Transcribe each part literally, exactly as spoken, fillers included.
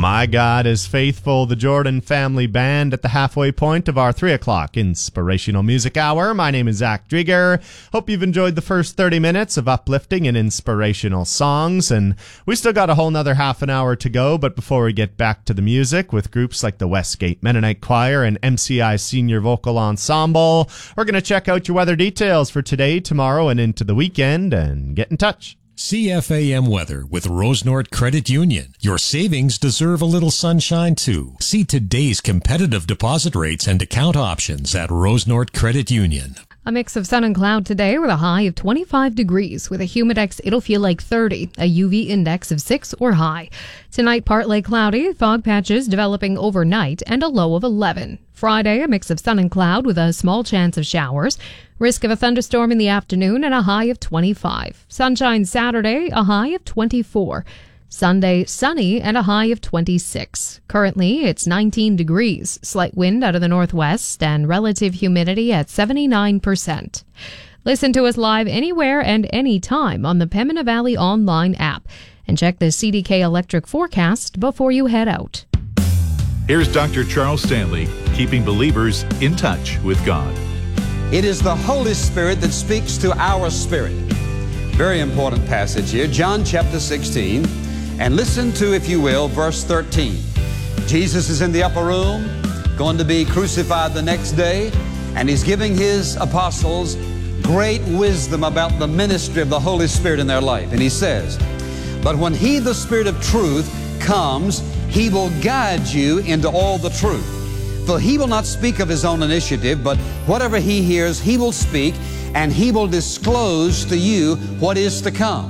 My God is Faithful, the Jordan Family Band at the halfway point of our three o'clock Inspirational Music Hour. My name is Zach Drieger. Hope you've enjoyed the first thirty minutes of uplifting and inspirational songs, and we still got a whole nother half an hour to go, but before we get back to the music with groups like the Westgate Mennonite Choir and M C I Senior Vocal Ensemble, we're going to check out your weather details for today, tomorrow, and into the weekend, and get in touch. C F A M weather with Rosenort Credit Union. Your savings deserve a little sunshine too. See today's competitive deposit rates and account options at Rosenort Credit Union. A mix of sun and cloud today with a high of twenty-five degrees. With a humidex, it'll feel like thirty. A U V index of six or high. Tonight, partly cloudy, fog patches developing overnight, and a low of eleven. Friday, a mix of sun and cloud with a small chance of showers. Risk of a thunderstorm in the afternoon and a high of twenty-five. Sunshine Saturday, a high of twenty-four. Sunday, sunny and a high of twenty-six. Currently, it's nineteen degrees. Slight wind out of the northwest and relative humidity at seventy-nine percent. Listen to us live anywhere and anytime on the Pembina Valley Online app. And check the C D K Electric forecast before you head out. Here's Doctor Charles Stanley, keeping believers in touch with God. It is the Holy Spirit that speaks to our spirit. Very important passage here, John chapter sixteen. And listen to, if you will, verse thirteen. Jesus is in the upper room, going to be crucified the next day, and he's giving his apostles great wisdom about the ministry of the Holy Spirit in their life. And he says, "But when he, the Spirit of truth, comes, he will guide you into all the truth. For he will not speak of his own initiative, but whatever he hears, he will speak, and he will disclose to you what is to come."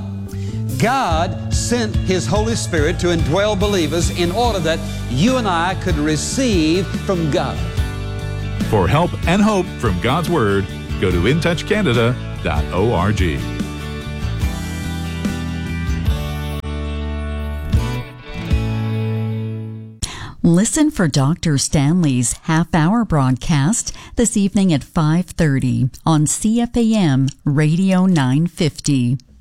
God sent his Holy Spirit to indwell believers in order that you and I could receive from God. For help and hope from God's Word, go to in touch canada dot org. Listen for Doctor Stanley's half-hour broadcast this evening at five thirty on C F A M Radio nine fifty.